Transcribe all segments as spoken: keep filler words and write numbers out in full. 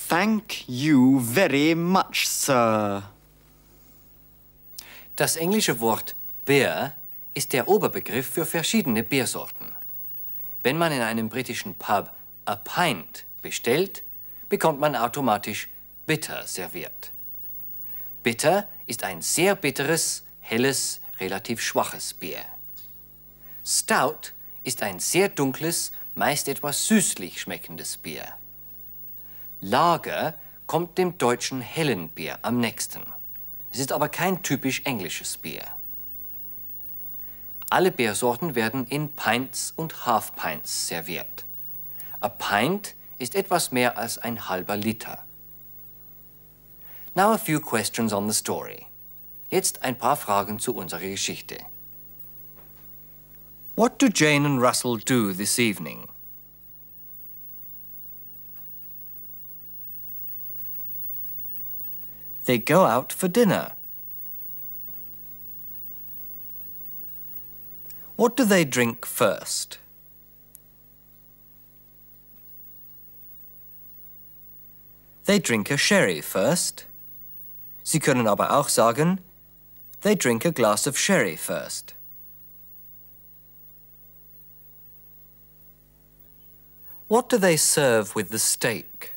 Thank you very much, sir. Das englische Wort Beer ist der Oberbegriff für verschiedene Biersorten. Wenn man in einem britischen Pub a pint bestellt, bekommt man automatisch bitter serviert. Bitter ist ein sehr bitteres, helles, relativ schwaches Bier. Stout ist ein sehr dunkles, meist etwas süßlich schmeckendes Bier. Lager kommt dem deutschen hellen Bier am nächsten. Es ist aber kein typisch englisches Bier. Alle Biersorten werden in Pints und Half Pints serviert. A pint ist etwas mehr als ein halber Liter. Now a few questions on the story. Jetzt ein paar Fragen zu unserer Geschichte. What do Jane and Russell do this evening? They go out for dinner. What do they drink first? They drink a sherry first. Sie können aber auch sagen, they drink a glass of sherry first. What do they serve with the steak?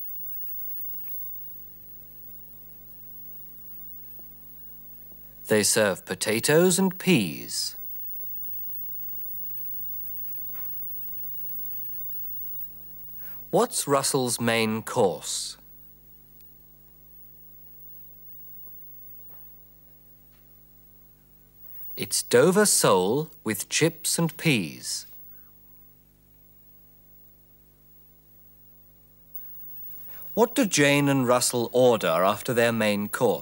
They serve potatoes and peas. What's Russell's main course? It's Dover sole with chips and peas. What do Jane and Russell order after their main course?